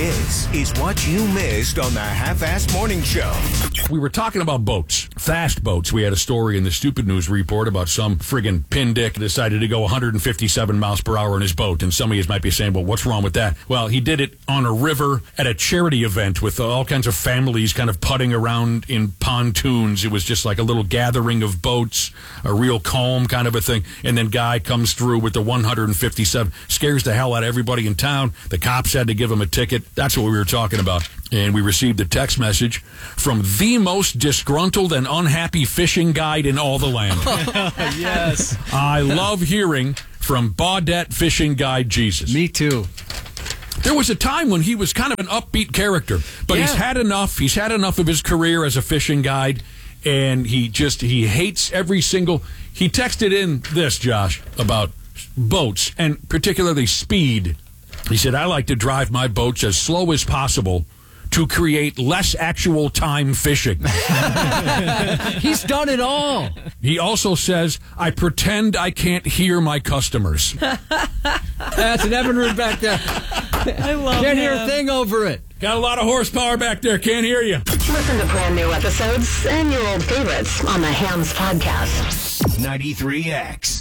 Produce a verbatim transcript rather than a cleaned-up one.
This is what you missed on the Half-Ass Morning Show. We were talking about boats, fast boats. We had a story in the Stupid News Report about some friggin' pindick decided to go one hundred fifty-seven miles per hour in his boat. And some of you might be saying, well, what's wrong with that? Well, he did it on a river at a charity event with all kinds of families kind of putting around in pontoons. It was just like a little gathering of boats, a real calm kind of a thing. And then guy comes through with the one hundred fifty-seven, scares the hell out of everybody in town. The cops had to give him a ticket. That's what we were talking about. And we received a text message from the most disgruntled and unhappy fishing guide in all the land. Yes. I love hearing from Baudette Fishing Guide Jesus. Me too. There was a time when he was kind of an upbeat character, but Yeah. he's had enough. He's had enough of his career as a fishing guide, and he just, he hates every single... He texted in this, Josh, about boats, and particularly speed. He said, I like to drive my boats as slow as possible to create less actual time fishing. He's done it all. He also says, I pretend I can't hear my customers. That's an Evan back there. I love Can't him. hear a thing over it. Got a lot of horsepower back there. Can't hear you. Listen to brand new episodes and your old favorites on the Hams Podcast. ninety-three X.